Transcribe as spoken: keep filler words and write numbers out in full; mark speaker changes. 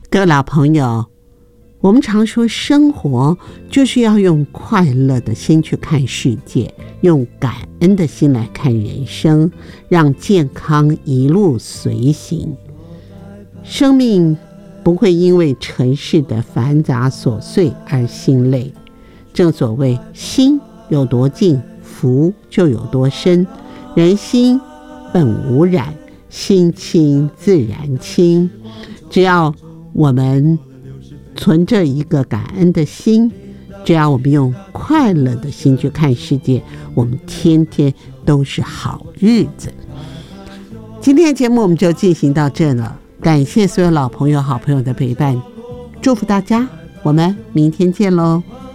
Speaker 1: 各位老朋友，我们常说生活就是要用快乐的心去看世界，用感恩的心来看人生，让健康一路随行。生命不会因为尘世的繁杂琐碎而心累，正所谓心有多静，福就有多深。人心本无染，心清自然清。只要我们存着一个感恩的心，只要我们用快乐的心去看世界，我们天天都是好日子。今天的节目我们就进行到这了，感谢所有老朋友好朋友的陪伴，祝福大家，我们明天见喽。